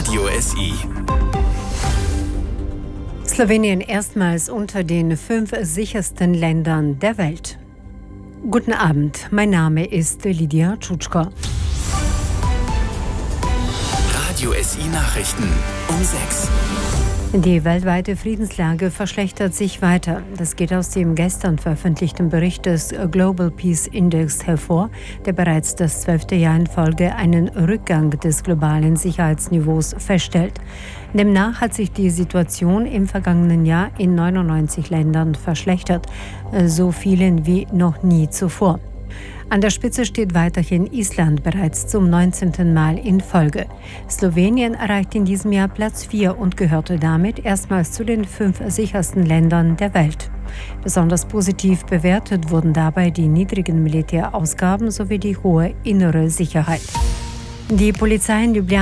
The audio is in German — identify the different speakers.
Speaker 1: Radio SI.
Speaker 2: Slowenien erstmals unter den 5 sichersten Ländern der Welt. Guten Abend, mein Name ist Lydia Tschutschko.
Speaker 1: Radio SI Nachrichten um 6.
Speaker 2: Die weltweite Friedenslage verschlechtert sich weiter. Das geht aus dem gestern veröffentlichten Bericht des Global Peace Index hervor, der bereits das 12. Jahr in Folge einen Rückgang des globalen Sicherheitsniveaus feststellt. Demnach hat sich die Situation im vergangenen Jahr in 99 Ländern verschlechtert, so vielen wie noch nie zuvor. An der Spitze steht weiterhin Island bereits zum 19. Mal in Folge. Slowenien erreicht in diesem Jahr Platz 4 und gehörte damit erstmals zu den 5 sichersten Ländern der Welt. Besonders positiv bewertet wurden dabei die niedrigen Militärausgaben sowie die hohe innere Sicherheit. Die Polizei in Ljubljana